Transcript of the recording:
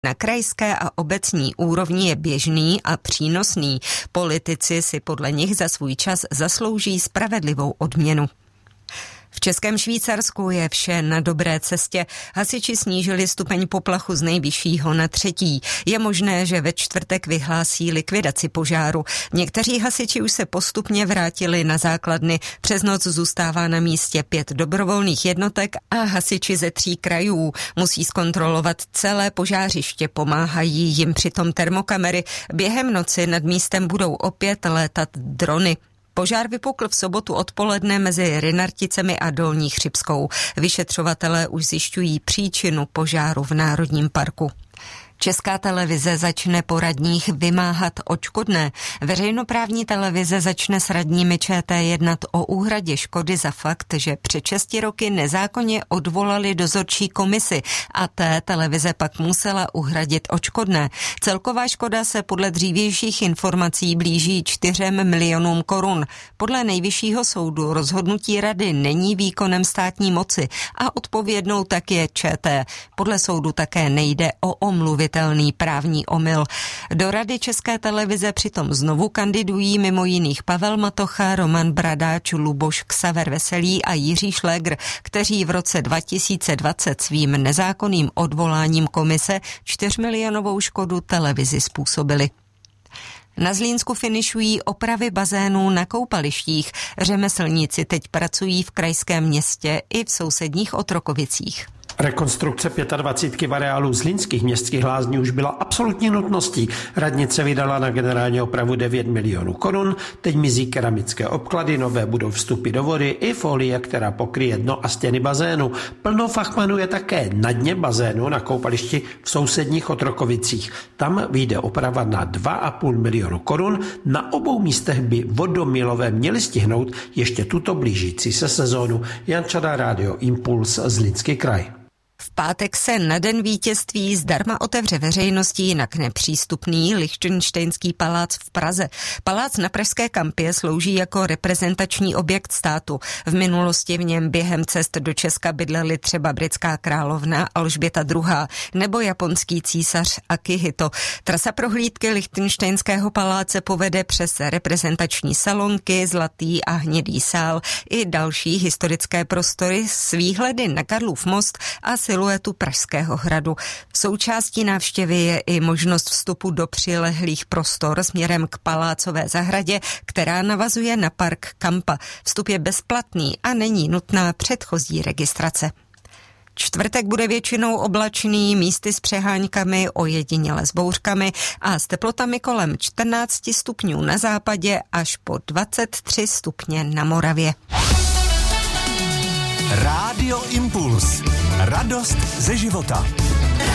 Na krajské a obecní úrovni je běžný a přínosný. Politici si podle nich za svůj čas zaslouží spravedlivou odměnu. V Českém Švýcarsku je vše na dobré cestě. Hasiči snížili stupeň poplachu z nejvyššího na 3. Je možné, že ve čtvrtek vyhlásí likvidaci požáru. Někteří hasiči už se postupně vrátili na základny. Přes noc zůstává na místě 5 dobrovolných jednotek a hasiči ze 3 krajů. Musí zkontrolovat celé požářiště, pomáhají jim přitom termokamery. Během noci nad místem budou opět létat drony. Požár vypukl v sobotu odpoledne mezi Rynarticemi a Dolní Chřibskou. Vyšetřovatelé už zjišťují příčinu požáru v Národním parku. Česká televize začne po radních vymáhat odškodné. Veřejnoprávní televize začne s radními ČT jednat o úhradě škody za fakt, že před 6 roky nezákonně odvolali dozorčí komisi a té televize pak musela uhradit odškodné. Celková škoda se podle dřívějších informací blíží 4 milionům korun. Podle Nejvyššího soudu rozhodnutí rady není výkonem státní moci a odpovědnou tak je ČT. Podle soudu také nejde o omluvitelný právní omyl. Do Rady České televize přitom znovu kandidují mimo jiných Pavel Matocha, Roman Bradáč, Luboš Ksaver Veselý a Jiří Šlégr, kteří v roce 2020 svým nezákonným odvoláním komise 4milionovou škodu televizi způsobili. Na Zlínsku finišují opravy bazénů na koupalištích. Řemeslníci teď pracují v krajském městě i v sousedních Otrokovicích. Rekonstrukce 25 v areálu zlínských městských lázní už byla absolutní nutností. Radnice vydala na generální opravu 9 milionů korun, teď mizí keramické obklady, nové budou vstupy do vody i folie, která pokryje dno a stěny bazénu. Plno fachmanů je také na dně bazénu na koupališti v sousedních Otrokovicích. Tam vyjde oprava na 2,5 milionu korun. Na obou místech by vodomilové měli stihnout ještě tuto blížící se sezónu. Jan Čada, Rádio Impuls, Zlínský kraj. V pátek se na den vítězství zdarma otevře veřejnosti jinak nepřístupný Lichtenštejnský palác v Praze. Palác na Pražské kampě slouží jako reprezentační objekt státu. V minulosti v něm během cest do Česka bydleli třeba britská královna Alžběta II. Nebo japonský císař Akihito. Trasa prohlídky Lichtenštejnského paláce povede přes reprezentační salonky, zlatý a hnědý sál i další historické prostory s výhledy na Karlův most a siluetu Pražského hradu. Součástí návštěvy je i možnost vstupu do přilehlých prostor směrem k palácové zahradě, která navazuje na park Kampa. Vstup je bezplatný a není nutná předchozí registrace. Čtvrtek bude většinou oblačný, místy s přeháňkami, ojediněle s bouřkami a s teplotami kolem 14 stupňů na západě až po 23 stupně na Moravě. Rádio Impuls. Radost ze života.